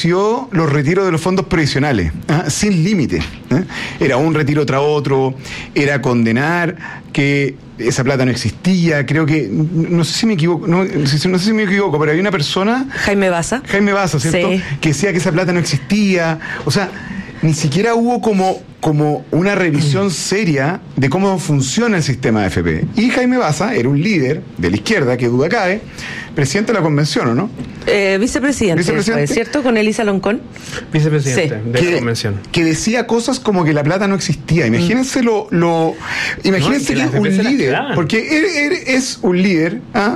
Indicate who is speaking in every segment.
Speaker 1: anunció los retiros de los fondos previsionales, sin límite. Era un retiro tras otro, era condenar que esa plata no existía. Creo que, no sé si me equivoco, no sé si me equivoco, pero había una persona,
Speaker 2: Jaime Baza,
Speaker 1: ¿cierto? Sí. Que decía que esa plata no existía. O sea, ni siquiera hubo como una revisión seria de cómo funciona el sistema de AFP. Y Jaime Baza era un líder de la izquierda, que duda cabe, presidente de la convención, ¿o no?
Speaker 2: Vicepresidente, ¿cierto? Con Elisa Loncón.
Speaker 3: Vicepresidente de la convención.
Speaker 1: Que decía cosas como que la plata no existía. Imagínense imagínense que un líder, porque él es un líder,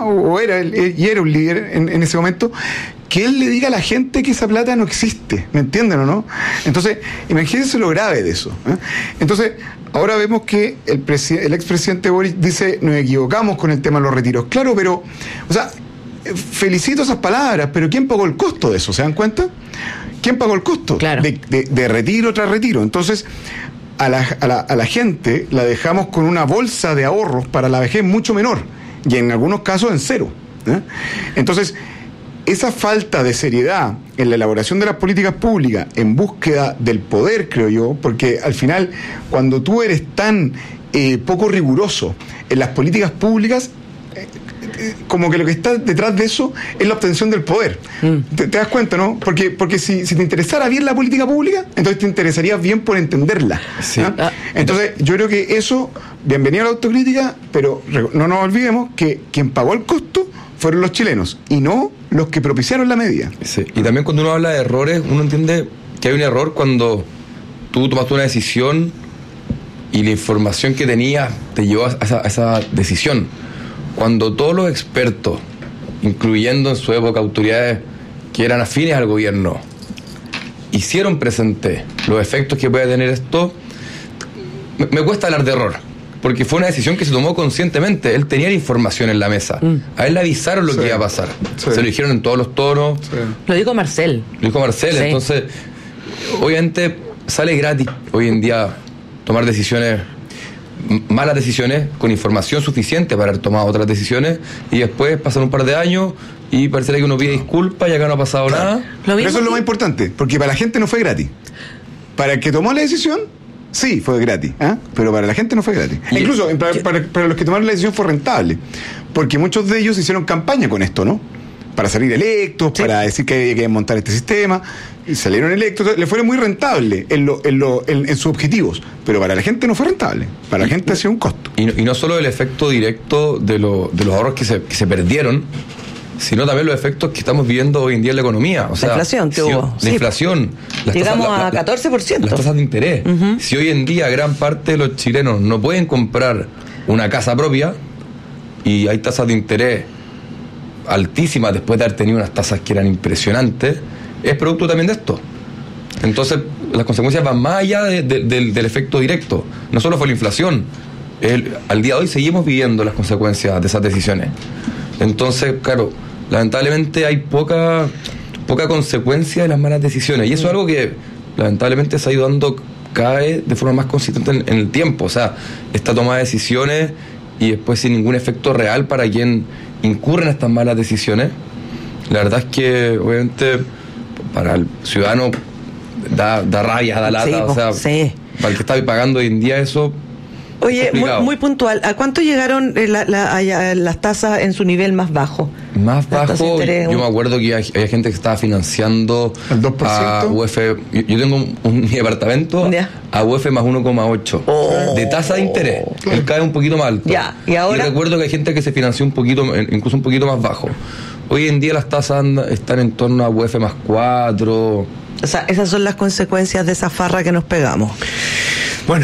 Speaker 1: era un líder en ese momento, que él le diga a la gente que esa plata no existe, ¿me entienden o no? Entonces, imagínense lo grave de eso. Entonces, ahora vemos que el expresidente Boric dice, nos equivocamos con el tema de los retiros. Claro, pero, o sea, felicito esas palabras, pero ¿quién pagó el costo de eso? ¿Se dan cuenta? ¿Quién pagó el costo?
Speaker 2: Claro.
Speaker 1: De retiro tras retiro. Entonces, a la gente la dejamos con una bolsa de ahorros para la vejez mucho menor, y en algunos casos en cero. Entonces, esa falta de seriedad en la elaboración de las políticas públicas en búsqueda del poder, creo yo, porque al final, cuando tú eres tan poco riguroso en las políticas públicas, como que lo que está detrás de eso es la obtención del poder. ¿Te das cuenta, no? Porque si te interesara bien la política pública, entonces te interesarías bien por entenderla. Sí. Entonces, yo creo que eso, bienvenida a la autocrítica, pero no nos olvidemos que quien pagó el costo fueron los chilenos y no los que propiciaron la medida. Sí.
Speaker 4: Y también cuando uno habla de errores, uno entiende que hay un error cuando tú tomaste una decisión y la información que tenías te llevó a esa decisión. Cuando todos los expertos, incluyendo en su época autoridades que eran afines al gobierno, hicieron presente los efectos que puede tener esto, me cuesta hablar de error, porque fue una decisión que se tomó conscientemente. Él tenía la información en la mesa. A él le avisaron lo que iba a pasar. Sí. Se lo dijeron en todos los tonos. Sí.
Speaker 2: Lo dijo Marcel.
Speaker 4: Sí. Entonces, obviamente, sale gratis hoy en día tomar malas decisiones con información suficiente para haber tomado otras decisiones, y después pasan un par de años y parece que uno pide disculpas y acá no ha pasado nada.
Speaker 1: Pero eso es lo más importante, porque para la gente no fue gratis. Para el que tomó la decisión, sí, fue gratis, pero para la gente no fue gratis. Incluso para los que tomaron la decisión fue rentable, porque muchos de ellos hicieron campaña con esto, ¿no? Para salir electos, sí, para decir que había que montar este sistema, y salieron electos, le fue muy rentable en sus objetivos, pero para la gente no fue rentable, para la gente ha sido un costo.
Speaker 4: Y no solo el efecto directo de los ahorros que se perdieron, sino también los efectos que estamos viviendo hoy en día en la economía. O sea,
Speaker 2: la inflación que hubo.
Speaker 4: La inflación.
Speaker 2: Llegamos a 14%.
Speaker 4: Las tasas de interés. Si hoy en día gran parte de los chilenos no pueden comprar una casa propia y hay tasas de interés altísimas después de haber tenido unas tasas que eran impresionantes, es producto también de esto. Entonces, las consecuencias van más allá del efecto directo. No solo fue la inflación. Al día de hoy seguimos viviendo las consecuencias de esas decisiones. Entonces, claro, lamentablemente hay poca consecuencia de las malas decisiones. Y eso es algo que lamentablemente se ha ido dando cada vez de forma más consistente en el tiempo. O sea, esta toma de decisiones y después sin ningún efecto real para quien incurre en estas malas decisiones. La verdad es que, obviamente, para el ciudadano da rabia, da lata. Sí, o sea, sí, para el que está pagando hoy en día eso.
Speaker 2: Oye, muy puntual, ¿a cuánto llegaron las tasas en su nivel más bajo?
Speaker 4: Más bajo, yo me acuerdo que había gente que estaba financiando
Speaker 1: el 2%.
Speaker 4: A UF. Yo tengo mi departamento a UF más 1,8 de tasa de interés. Él cae un poquito más alto.
Speaker 2: ¿Y ahora?
Speaker 4: Y recuerdo que hay gente que se financió incluso un poquito más bajo. Hoy en día las tasas están en torno a UF más 4.
Speaker 2: O sea, esas son las consecuencias de esa farra que nos pegamos.
Speaker 3: Bueno,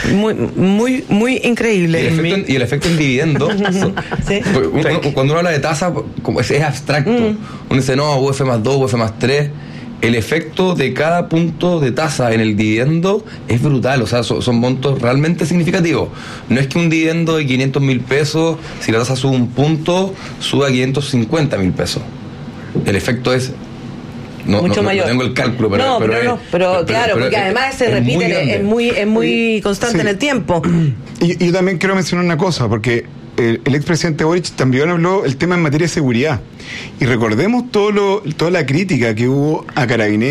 Speaker 2: muy increíble.
Speaker 4: Y el efecto en dividendo. ¿Sí? Cuando uno habla de tasa, es abstracto. Uno dice, no, UF más 2, UF más 3. El efecto de cada punto de tasa en el dividendo es brutal. O sea, son montos realmente significativos. No es que un dividendo de 500.000 pesos, si la tasa sube un punto, suba a 550.000 pesos. El efecto es
Speaker 2: mucho mayor.
Speaker 4: No tengo el cálculo,
Speaker 2: pero claro, porque además se repite, es muy constante en el tiempo.
Speaker 1: Y yo también quiero mencionar una cosa, porque el expresidente Boric también habló el tema en materia de seguridad. Y recordemos toda la crítica que hubo a Carabineros,